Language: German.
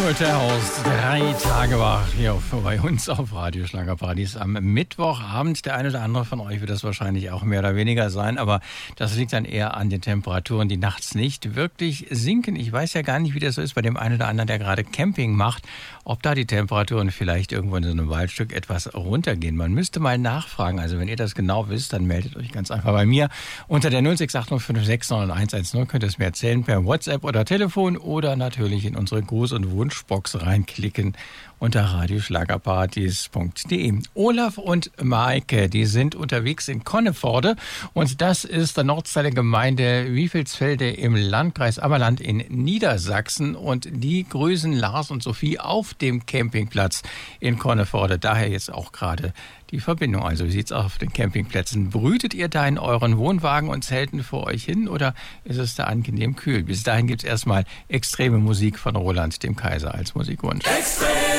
House, 3 Tage wach hier bei uns auf Radio Schlagerparadies am Mittwochabend. Der eine oder andere von euch wird das wahrscheinlich auch mehr oder weniger sein, aber das liegt dann eher an den Temperaturen, die nachts nicht wirklich sinken. Ich weiß ja gar nicht, wie das so ist bei dem einen oder anderen, der gerade Camping macht, ob da die Temperaturen vielleicht irgendwo in so einem Waldstück etwas runtergehen. Man müsste mal nachfragen. Also wenn ihr das genau wisst, dann meldet euch ganz einfach bei mir unter der 0680569110. Könnt ihr es mir erzählen per WhatsApp oder Telefon oder natürlich in unsere Gruß- und Wunschbox reinklicken unter radioschlagerpartys.de. Olaf und Maike, die sind unterwegs in Conneforde und das ist der Nordteil der Gemeinde Wiefelsfelde im Landkreis Ammerland in Niedersachsen und die grüßen Lars und Sophie auf dem Campingplatz in Conneforde. Daher jetzt auch gerade die Verbindung. Also wie sieht's auf den Campingplätzen? Brütet ihr da in euren Wohnwagen und Zelten vor euch hin oder ist es da angenehm kühl? Bis dahin gibt's erstmal extreme Musik von Roland dem Kaiser als Musikwunsch. Extrem!